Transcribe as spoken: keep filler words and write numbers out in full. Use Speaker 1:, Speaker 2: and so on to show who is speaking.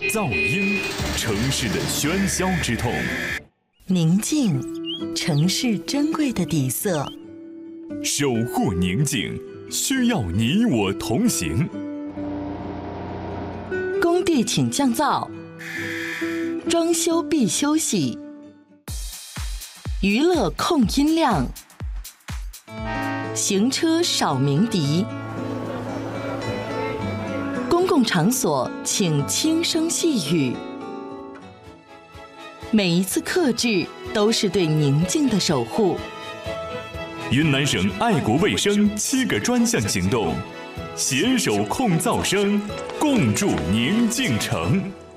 Speaker 1: 噪音，城市的喧嚣之痛；
Speaker 2: 宁静，城市珍贵的底色。
Speaker 1: 守护宁静，需要你我同行。
Speaker 2: 工地请降噪，装修必休息，娱乐控音量，行车少鸣笛。公共场所请轻声细语，每一次克制都是对宁静的守护。
Speaker 1: 云南省爱国卫生七个专项行动，携手控噪声，共筑宁静城。